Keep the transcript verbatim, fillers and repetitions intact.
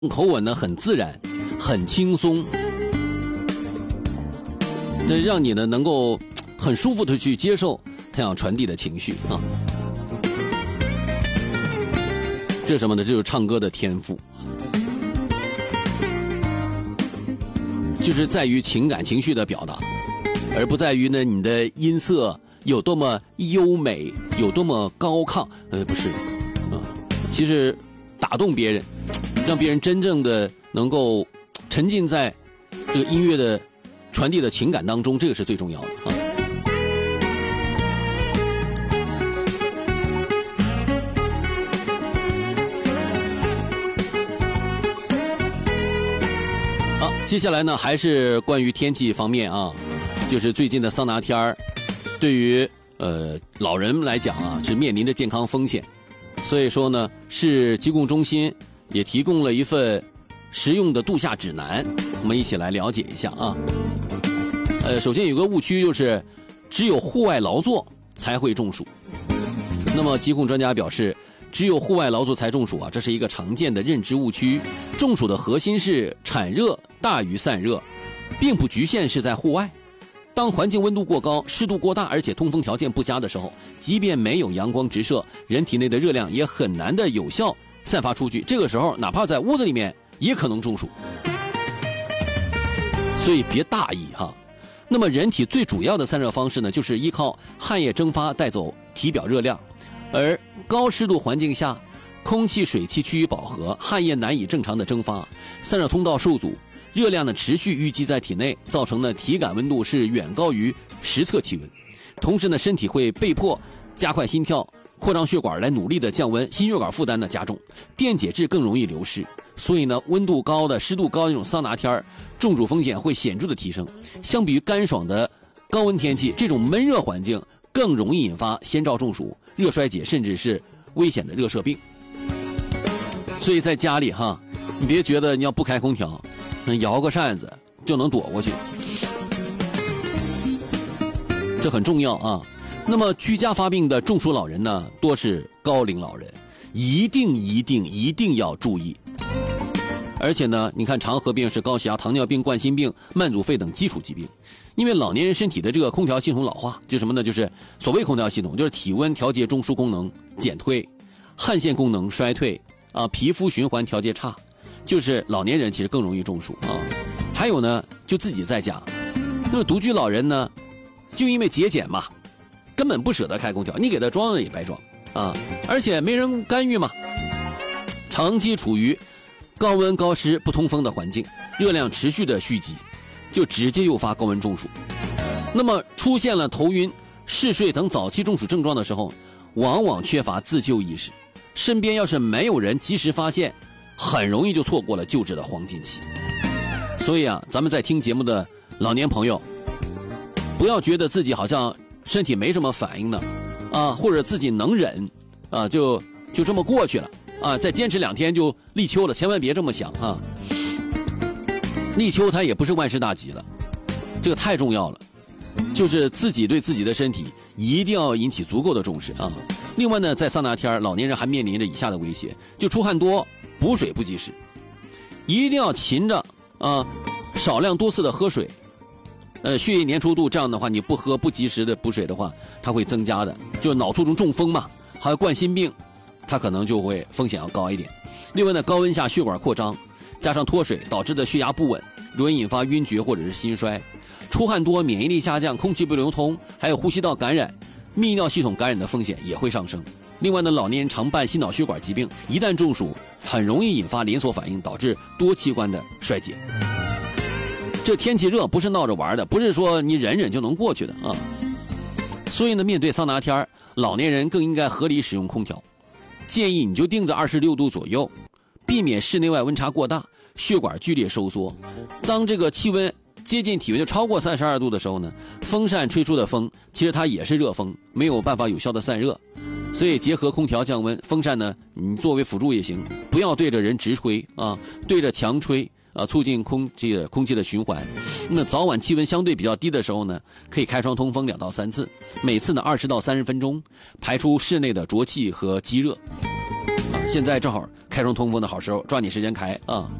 口吻呢很自然，很轻松，这让你呢能够很舒服的去接受他想传递的情绪啊。这是什么呢？这就是唱歌的天赋，就是在于情感情绪的表达，而不在于呢你的音色有多么优美，有多么高亢。呃，不是，啊，其实打动别人，让别人真正的能够沉浸在这个音乐的传递的情感当中，这个是最重要的啊。好，接下来呢还是关于天气方面啊，就是最近的桑拿天儿，对于呃老人来讲啊是面临着健康风险，所以说呢市疾控中心也提供了一份实用的度夏指南，我们一起来了解一下啊。呃，首先有个误区就是只有户外劳作才会中暑。那么疾控专家表示，只有户外劳作才中暑啊，这是一个常见的认知误区。中暑的核心是产热大于散热，并不局限是在户外。当环境温度过高、湿度过大，而且通风条件不佳的时候，即便没有阳光直射，人体内的热量也很难的有效散发出去。这个时候，哪怕在屋子里面，也可能中暑。所以别大意哈。那么人体最主要的散热方式呢，就是依靠汗液蒸发带走体表热量，而高湿度环境下，空气水汽趋于饱和，汗液难以正常的蒸发，散热通道受阻，热量呢持续淤积在体内，造成的体感温度是远高于实测气温。同时呢，身体会被迫加快心跳，扩张血管来努力的降温，心血管负担呢加重，电解质更容易流失。所以呢，温度高的、湿度高的这种桑拿天儿，中暑风险会显著的提升。相比于干爽的高温天气，这种闷热环境更容易引发先兆中暑、热衰竭，甚至是危险的热射病。所以在家里哈，你别觉得你要不开空调，摇个扇子就能躲过去，这很重要啊。那么居家发病的中暑老人呢，多是高龄老人，一定一定一定要注意。而且呢，你看常合并是高血压、糖尿病、冠心病、慢阻肺等基础疾病。因为老年人身体的这个空调系统老化，就什么呢？就是所谓空调系统，就是体温调节中枢功能减退，汗腺功能衰退啊，皮肤循环调节差，就是老年人其实更容易中暑啊。还有呢，就自己在家，那么独居老人呢，就因为节俭嘛，根本不舍得开空调，你给他装了也白装啊，而且没人干预嘛，长期处于高温高湿不通风的环境，热量持续的蓄积，就直接诱发高温中暑。那么出现了头晕、嗜睡等早期中暑症状的时候，往往缺乏自救意识，身边要是没有人及时发现，很容易就错过了救治的黄金期。所以啊，咱们在听节目的老年朋友，不要觉得自己好像身体没什么反应呢，啊，或者自己能忍，啊，就就这么过去了。啊，再坚持两天就立秋了，千万别这么想啊！立秋它也不是万事大吉了，这个太重要了，就是自己对自己的身体一定要引起足够的重视啊。另外呢，在桑拿天老年人还面临着以下的威胁，就出汗多、补水不及时，一定要勤着啊，少量多次的喝水，呃，血液粘稠度这样的话，你不喝不及时的补水的话，它会增加的，就脑卒中中风嘛，还有冠心病。它可能就会风险要高一点。另外呢，高温下血管扩张，加上脱水导致的血压不稳，容易引发晕厥或者是心衰。出汗多，免疫力下降，空气不流通，还有呼吸道感染、泌尿系统感染的风险也会上升。另外呢，老年人常伴心脑血管疾病，一旦中暑，很容易引发连锁反应，导致多器官的衰竭。这天气热不是闹着玩的，不是说你忍忍就能过去的啊。所以呢，面对桑拿天，老年人更应该合理使用空调。建议你就定在二十六度左右，避免室内外温差过大，血管剧烈收缩。当这个气温接近体温就超过三十二度的时候呢，风扇吹出的风其实它也是热风，没有办法有效的散热。所以结合空调降温，风扇呢你作为辅助也行，不要对着人直吹啊，对着墙吹啊，促进空气的空气的循环。那早晚气温相对比较低的时候呢，可以开窗通风两到三次，每次呢二十到三十分钟，排出室内的浊气和积热。啊， 现在正好开窗通风的好时候，抓紧时间开啊。